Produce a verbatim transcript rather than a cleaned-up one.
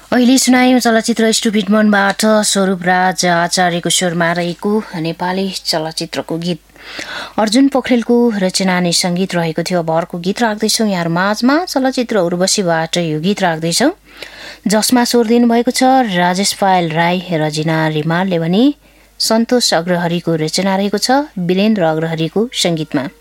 अहिले सुनायौं चलचित्र स्टुपिड मनबाट स्वरूप राज आचार्यको स्वरमा रहेको नेपाली चलचित्रको गीत। अर्जुन पोखरेलको रचना अनि संगीत रहेको थियो। अब अर्को गीत राख्दैछौँ यहाँहरू माझमा। चलचित्र उर्वशीबाट यो गीत राख्दैछौँ, जसमा स्वर दिनुभएको छ राजेश पायल राई, रजिना रिमालले भने सन्तोष अग्रहरीको रचना रहेको छ वीरेन्द्र अग्रहरीको संगीतमा।